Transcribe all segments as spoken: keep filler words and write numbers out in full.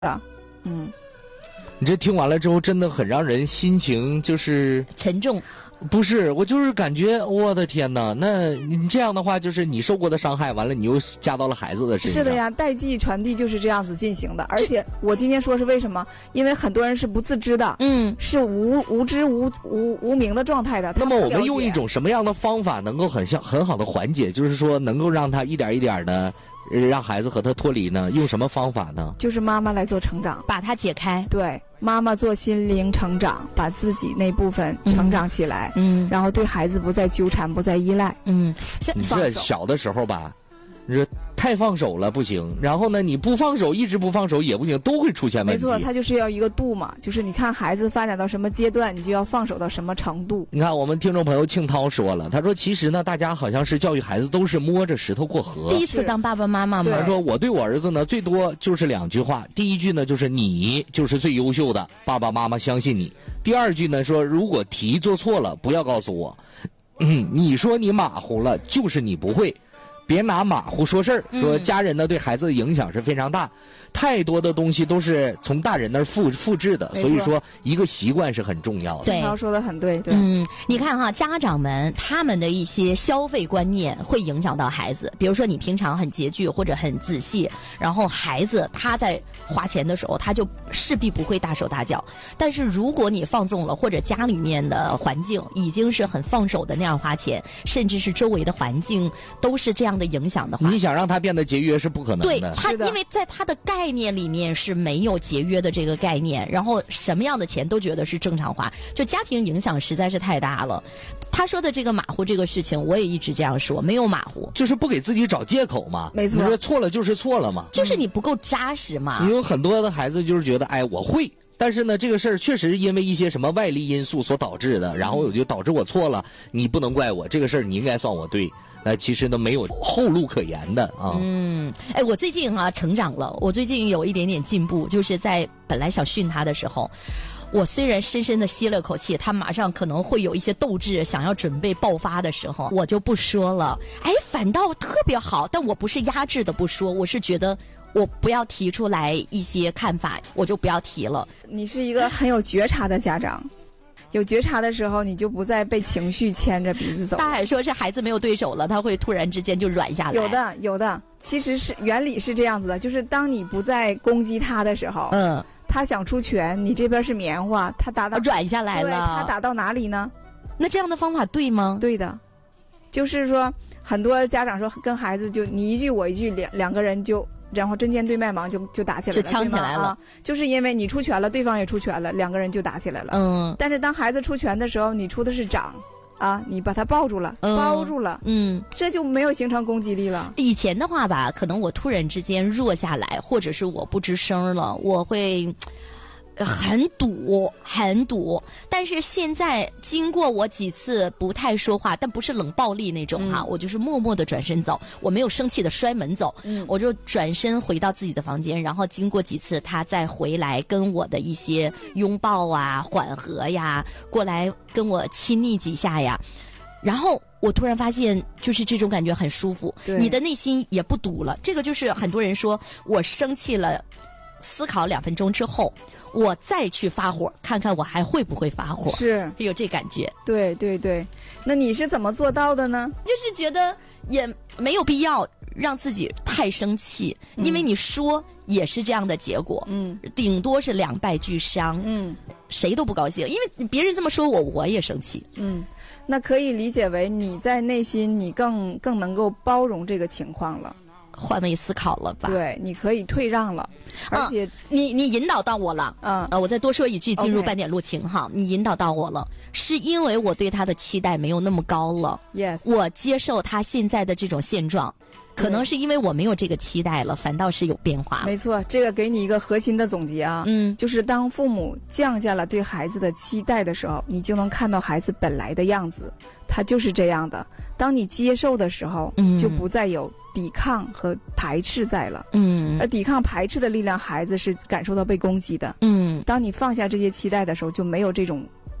的，嗯。 你这听完了之后，真的很让人心情就是沉重。 不是，我就是感觉，我的天哪！那你这样的话，就是你受过的伤害，完了你又加到了孩子的身上。 是的呀，代际传递就是这样子进行的。而且我今天说是为什么？因为很多人是不自知的，嗯，是无无知无无无明的状态的。 那么我们用一种什么样的方法能够很像很好的缓解，就是说能够让他一点一点的。让孩子和他脱离呢？用什么方法呢？ 就是妈妈来做成长， 把他解开。 对，妈妈做心灵成长，把自己那部分成长起来，嗯，然后对孩子不再纠缠，不再依赖， 嗯。 你这小的时候吧，你说太放手了不行，然后呢，你不放手，一直不放手也不行，都会出现问题。 没错，它就是要一个度嘛，就是你看孩子发展到什么阶段，你就要放手到什么程度。 你看，我们听众朋友庆涛说了，他说其实呢，大家好像是教育孩子都是摸着石头过河。 第一次当爸爸妈妈嘛， 他说我对我儿子呢，最多就是两句话，第一句呢就是你就是最优秀的，爸爸妈妈相信你。第二句呢说，如果题做错了，不要告诉我，嗯，你说你马虎了，就是你不会。别拿马虎说事儿，说家人呢对孩子的影响是非常大，太多的东西都是从大人那儿复复制的，所以说一个习惯是很重要的。 对，说的很对，对。 嗯，你看哈，家长们他们的一些消费观念会影响到孩子，比如说你平常很拮据或者很仔细，然后孩子他在花钱的时候他就势必不会大手大脚，但是如果你放纵了，或者家里面的环境已经是很放手的那样花钱，甚至是周围的环境都是这样的影响的话， 你想让他变得节约是不可能的。 对他，因为在他的概念里面是没有节约的这个概念，然后什么样的钱都觉得是正常花，就家庭影响实在是太大了。他说的这个马虎这个事情，我也一直这样说，没有马虎， 就是不给自己找借口嘛。 没错， 你说错了就是错了嘛， 就是你不够扎实嘛。 你有很多的孩子就是觉得，哎，我会。但是呢，这个事儿确实因为一些什么外力因素所导致的，然后我就导致我错了，你不能怪我，这个事儿你应该算我对。那其实呢，没有后路可言的啊。 嗯，哎，我最近啊成长了，我最近有一点点进步，就是在本来想训他的时候，我虽然深深的吸了口气，他马上可能会有一些斗志，想要准备爆发的时候，我就不说了。哎，反倒特别好，但我不是压制的不说，我是觉得我不要提出来一些看法，我就不要提了。 你是一个很有觉察的家长。有觉察的时候，你就不再被情绪牵着鼻子走。 大海说是孩子没有对手了，他会突然之间就软下来。 有的，有的，其实是原理是这样子的，就是当你不再攻击他的时候，嗯，他想出拳，你这边是棉花，他打到软下来了， 对，他打到哪里呢？ 那这样的方法对吗？ 对的，就是说很多家长说跟孩子就你一句我一句，两两个人就。然后针尖对麦芒就就打起来了， 就呛起来了、啊。 就是因为你出拳了，对方也出拳了，两个人就打起来了。嗯。但是当孩子出拳的时候，你出的是掌，啊，你把他抱住了，嗯、包住了，嗯，这就没有形成攻击力了。 以前的话吧，可能我突然之间弱下来，或者是我不吱声了，我会。很堵很堵，但是现在经过我几次不太说话，但不是冷暴力那种哈、嗯，我就是默默的转身走，我没有生气的摔门走、嗯，我就转身回到自己的房间，然后经过几次他再回来跟我的一些拥抱啊、缓和呀，过来跟我亲昵几下呀，然后我突然发现就是这种感觉很舒服，你的内心也不堵了。这个就是很多人说我生气了，思考两分钟之后我再去发火，看看我还会不会发火， 是有这感觉。 对对对，那你是怎么做到的呢？ 就是觉得也没有必要让自己太生气、嗯、因为你说也是这样的结果，嗯，顶多是两败俱伤，嗯，谁都不高兴，因为别人这么说我我也生气， 嗯，那可以理解为你在内心你更更能够包容这个情况了， 换位思考了吧？ 对，你可以退让了，而且、 啊、你你引导到我了，嗯，呃，我再多说一句，进入半点录情哈， okay. 你引导到我了，是因为我对他的期待没有那么高了 ，yes， 我接受他现在的这种现状。可能是因为我没有这个期待了，反倒是有变化。 没错，这个给你一个核心的总结啊，嗯，就是当父母降下了对孩子的期待的时候，你就能看到孩子本来的样子，他就是这样的。当你接受的时候，嗯，就不再有抵抗和排斥在了，嗯，而抵抗排斥的力量，孩子是感受到被攻击的，嗯，当你放下这些期待的时候，就没有这种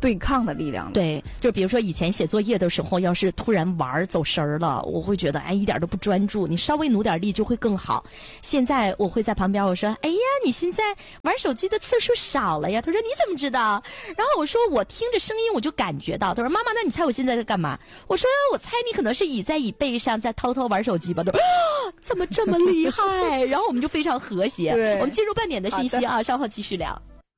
对抗的力量了。 对，就比如说以前写作业的时候，要是突然玩走神儿了，我会觉得哎一点都不专注，你稍微努点力就会更好。现在我会在旁边我说，哎呀，你现在玩手机的次数少了呀。他说你怎么知道？然后我说我听着声音我就感觉到。他说妈妈，那你猜我现在在干嘛？我说我猜你可能是倚在椅背上在偷偷玩手机吧。他说、啊、怎么这么厉害？然后我们就非常和谐。 对， 我们进入半点的信息啊，稍后继续聊。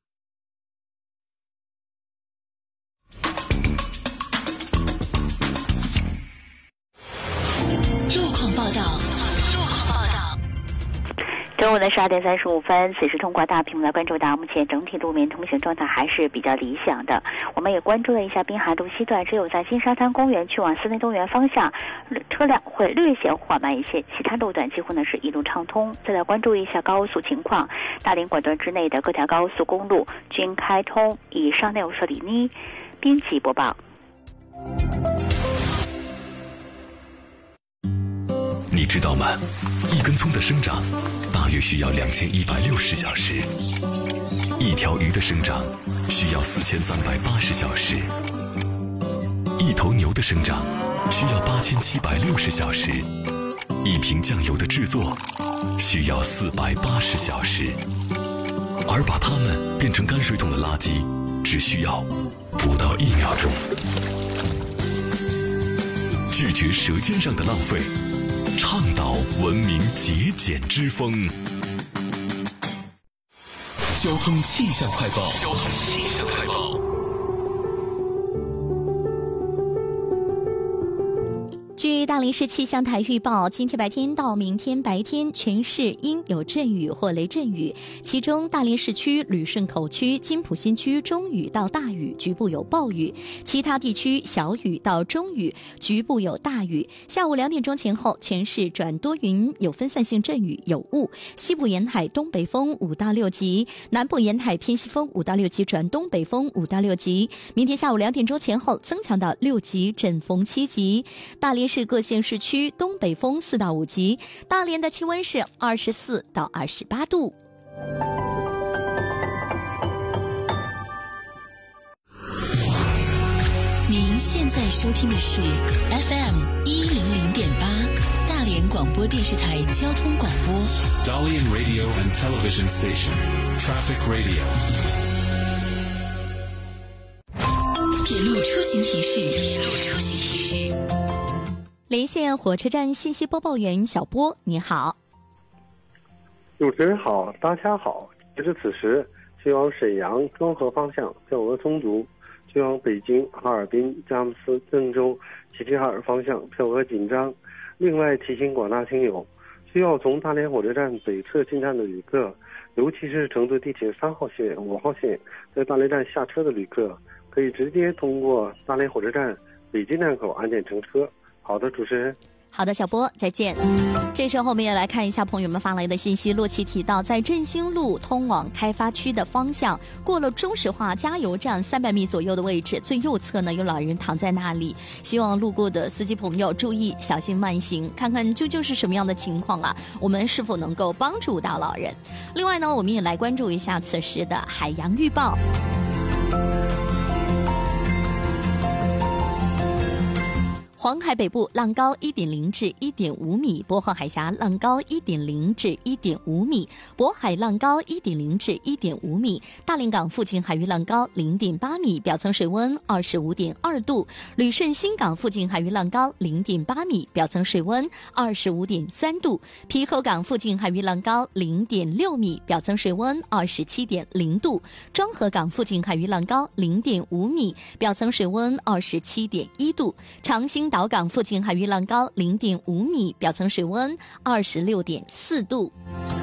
路况报道，路况报道。 中午的十二点三十五分，此时通过大屏幕来关注到，目前整体路面通行状态还是比较理想的。我们也关注了一下滨海路西段，只有在新沙滩公园去往四内东园方向，车辆会略显缓慢一些，其他路段几乎呢是一路畅通。再来关注一下高速情况，大连管段之内的各条高速公路均开通。以上内容是李妮编辑播报。 你知道吗？一根葱的生长大约需要两千一百六十小时，一条鱼的生长需要四千三百八十小时，一头牛的生长需要八千七百六十小时，一瓶酱油的制作需要四百八十小时，而把它们变成泔水桶的垃圾只需要不到一秒钟。拒绝舌尖上的浪费，倡导文明节俭之风。交通气象快报。交通气象快报。 据大连市气象台预报，今天白天到明天白天，全市应有阵雨或雷阵雨，其中大连市区、旅顺口区、金浦新区中雨到大雨，局部有暴雨；其他地区小雨到中雨，局部有大雨。下午两点钟前后，全市转多云，有分散性阵雨，有雾。西部沿海东北风五到六级，南部沿海偏西风五到六级转东北风五到六级。明天下午两点钟前后增强到六级，阵风七级。大连市各县市区东北风四到五级，大连的气温是二十四到二十八度。 您现在收听的是 F M 一零零点八，大连广播电视台交通广播。 Dalian Radio and Television Station, Traffic Radio。 铁路出行提示。铁路出行提示。 连线火车站信息播报员小波，你好。 主持人好，大家好。截至此时，去往沈阳、庄河方向票额充足；去往北京、哈尔滨、佳木斯、郑州、齐齐哈尔方向票额紧张。另外提醒广大听友，需要从大连火车站北侧进站的旅客，尤其是乘坐地铁三号线、五号线在大连站下车的旅客，可以直接通过大连火车站北京站口安检乘车。好的，主持人。 好的，小波，再见。这时候我们也来看一下朋友们发来的信息。洛奇提到，在振兴路通往开发区的方向，过了中石化加油站三百米左右的位置，最右侧呢有老人躺在那里，希望路过的司机朋友注意小心慢行，看看究竟是什么样的情况啊，我们是否能够帮助到老人。另外呢，我们也来关注一下此时的海洋预报。黄海北部浪高一点零至一点五米，渤海海峡浪高一点零至一点五米，渤海浪高一点零至一点五米，大连港附近海域浪高零点八米，表层水温二十五点二度，旅顺新港附近海域浪高零点八米，表层水温二十五点三度，皮口港附近海域浪高零点六米，表层水温二十七点零度，庄河港附近海域浪高零点五米，表层水温二十七点一度，长兴岛港附近海域浪高零点五米，表层水温二十六点四度。